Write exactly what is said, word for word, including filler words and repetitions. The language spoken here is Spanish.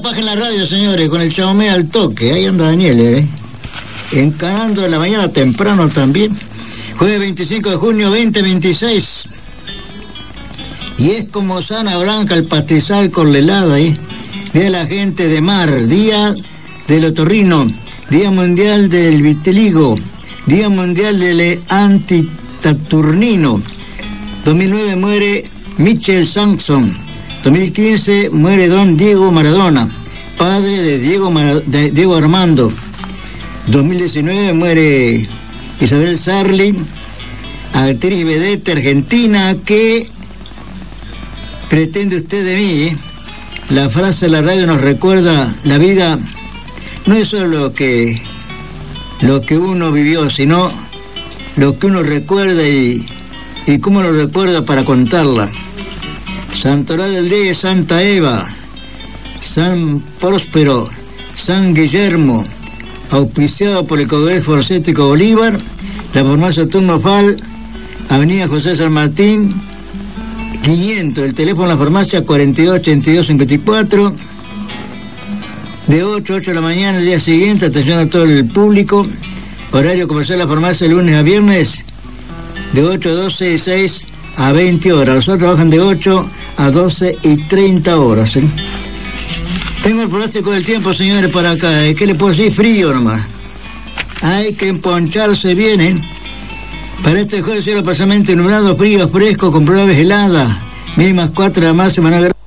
bajen la radio, señores, con el chamamé al toque. Ahí anda Daniel, ¿eh? Encarando de la mañana temprano también. Jueves veinticinco de junio veinte veintiséis. Y es como Sana Blanca el pastizal con la helada, ¿eh? Día de la gente de mar, día del otorrino, día mundial del vitiligo, día mundial del antiturnino. dos mil nueve muere Michael Sampson. dos mil quince muere don Diego Maradona, padre de Diego, Mar- de Diego Armando. dos mil diecinueve muere Isabel Sarli, actriz vedette argentina. ¿Qué pretende usted de mí? Eh? La frase de la radio nos recuerda la vida. No es solo lo que, lo que uno vivió, sino lo que uno recuerda y, y cómo lo recuerda para contarla. Santoral del Día de Santa Eva, San Próspero, San Guillermo, auspiciado por el Congreso Farmacéutico Bolívar, la farmacia Turno Fal, Avenida José San Martín, quinientos, el teléfono de la farmacia cuarenta y dos ochenta y dos cincuenta y cuatro, de ocho a ocho de la mañana el día siguiente, atención a todo el público, horario comercial de la farmacia de lunes a viernes, de ocho a doce y seis a veinte horas, los otros trabajan de ocho a doce y treinta horas, ¿eh? Tengo el pronóstico del tiempo, señores, para acá, ¿eh? ¿Qué le puedo decir? Frío nomás. Hay que emponcharse bien, ¿eh? Para este jueves cielo parcialmente nublado, frío, fresco, con probables heladas, mínimas cuatro de la máxima, no